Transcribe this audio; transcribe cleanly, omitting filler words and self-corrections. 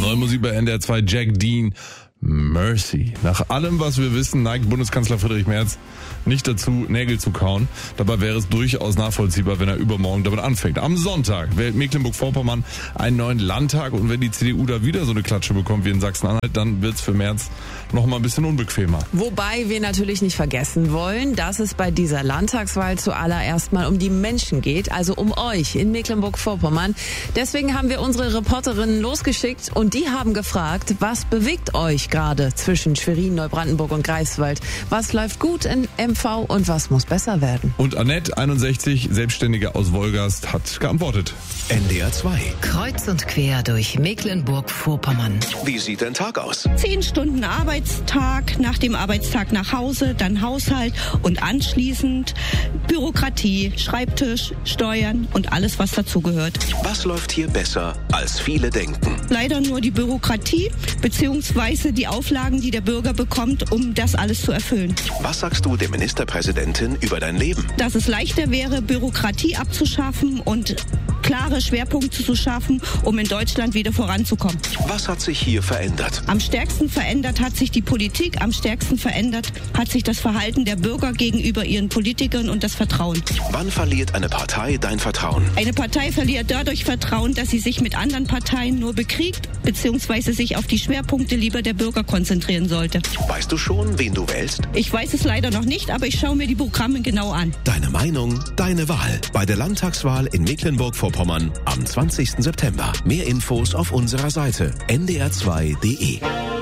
Neue Musik bei NDR 2, Jack Dean, Mercy. Nach allem, was wir wissen, neigt Bundeskanzler Friedrich Merz nicht dazu, Nägel zu kauen. Dabei wäre es durchaus nachvollziehbar, wenn er übermorgen damit anfängt. Am Sonntag wählt Mecklenburg-Vorpommern einen neuen Landtag und wenn die CDU da wieder so eine Klatsche bekommt wie in Sachsen-Anhalt, dann wird's für Merz noch mal ein bisschen unbequemer. Wobei wir natürlich nicht vergessen wollen, dass es bei dieser Landtagswahl zuallererst mal um die Menschen geht, also um euch in Mecklenburg-Vorpommern. Deswegen haben wir unsere Reporterinnen losgeschickt und die haben gefragt, was bewegt euch gerade zwischen Schwerin, Neubrandenburg und Greifswald? Was läuft gut in MV und was muss besser werden? Und Annette, 61, Selbstständige aus Wolgast, hat geantwortet. NDR 2. Kreuz und quer durch Mecklenburg-Vorpommern. Wie sieht dein Tag aus? 10 Stunden Arbeitstag, nach dem Arbeitstag nach Hause, dann Haushalt und anschließend Bürokratie, Schreibtisch, Steuern und alles, was dazugehört. Was läuft hier besser, als viele denken? Leider nur die Bürokratie bzw. die Auflagen, die der Bürger bekommt, um das alles zu erfüllen. Was sagst du der Ministerpräsidentin über dein Leben? Dass es leichter wäre, Bürokratie abzuschaffen und klare Schwerpunkte zu schaffen, um in Deutschland wieder voranzukommen. Was hat sich hier verändert? Am stärksten verändert hat sich die Politik, am stärksten verändert hat sich das Verhalten der Bürger gegenüber ihren Politikern und das Vertrauen. Wann verliert eine Partei dein Vertrauen? Eine Partei verliert dadurch Vertrauen, dass sie sich mit anderen Parteien nur bekriegt, beziehungsweise sich auf die Schwerpunkte lieber der Bürger konzentrieren sollte. Weißt du schon, wen du wählst? Ich weiß es leider noch nicht, aber ich schaue mir die Programme genau an. Deine Meinung, deine Wahl. Bei der Landtagswahl in Mecklenburg-Vorpommern am 20. September. Mehr Infos auf unserer Seite ndr2.de.